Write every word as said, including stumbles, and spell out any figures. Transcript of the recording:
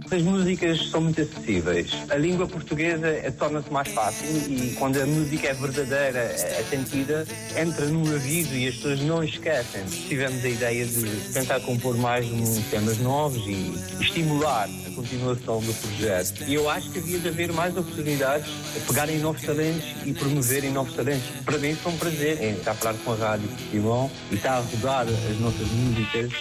As músicas são muito acessíveis. A língua portuguesa é, torna-se mais fácil e quando a música é verdadeira, é, é sentida, entra no aviso e as pessoas não esquecem. Tivemos a ideia de tentar compor mais um, temas novos e estimular a continuação do projeto. E eu acho que havia de haver mais oportunidades a pegarem novos talentos e promoverem novos talentos. Para mim foi um prazer em estar a falar com a Rádio Portimão e estar a rodar as nossas músicas.